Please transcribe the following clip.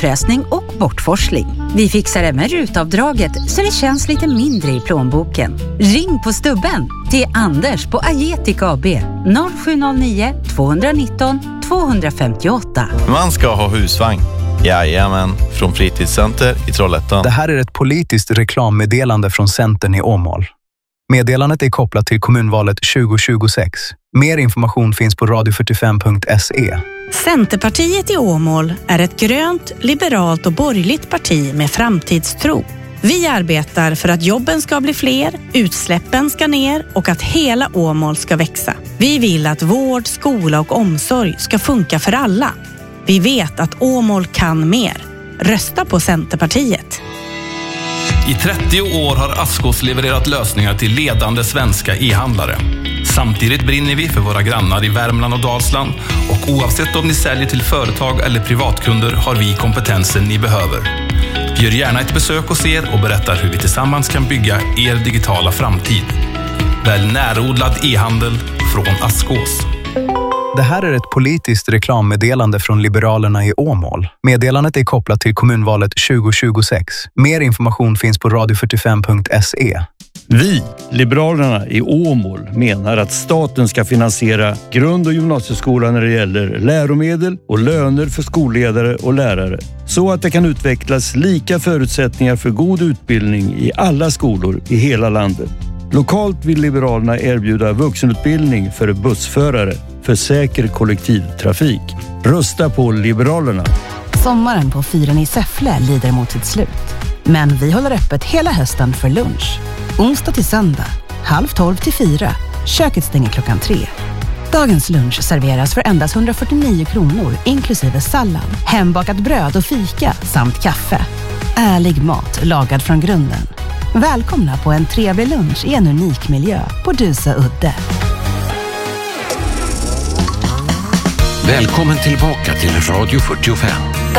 avfräsning och bortforsling. Vi fixar även rutavdraget så det känns lite mindre i plånboken. Ring på stubben till Anders på Agetic AB 0709 219 258. Man ska ha husvagn. Jajamän, från Fritidscenter i Trollhättan. Det här är ett politiskt reklammeddelande från Centern i Åmål. Meddelandet är kopplat till kommunvalet 2026. Mer information finns på radio45.se. Centerpartiet i Åmål är ett grönt, liberalt och borgerligt parti med framtidstro. Vi arbetar för att jobben ska bli fler, utsläppen ska ner och att hela Åmål ska växa. Vi vill att vård, skola och omsorg ska funka för alla. Vi vet att Åmål kan mer. Rösta på Centerpartiet. I 30 år har Askås levererat lösningar till ledande svenska e-handlare. Samtidigt brinner vi för våra grannar i Värmland och Dalsland, och oavsett om ni säljer till företag eller privatkunder har vi kompetensen ni behöver. Gör gärna ett besök hos er och berättar hur vi tillsammans kan bygga er digitala framtid. Välj närodlad e-handel från Askås. Det här är ett politiskt reklammeddelande från Liberalerna i Åmål. Meddelandet är kopplat till kommunvalet 2026. Mer information finns på radio45.se. Vi, Liberalerna i Åmål, menar att staten ska finansiera grund- och gymnasieskolan när det gäller läromedel och löner för skolledare och lärare, så att det kan utvecklas lika förutsättningar för god utbildning i alla skolor i hela landet. Lokalt vill Liberalerna erbjuda vuxenutbildning för bussförare för säker kollektivtrafik. Rösta på Liberalerna. Sommaren på Fyren i Säffle lider mot sitt slut. Men vi håller öppet hela hösten för lunch. Onsdag till söndag, 11:30 till 4. Köket stänger klockan 3. Dagens lunch serveras för endast 149 kronor inklusive sallad, hembakat bröd och fika samt kaffe. Ärlig mat lagad från grunden. Välkomna på en trevlig lunch i en unik miljö på Dusa udde. Välkommen tillbaka till Radio 45.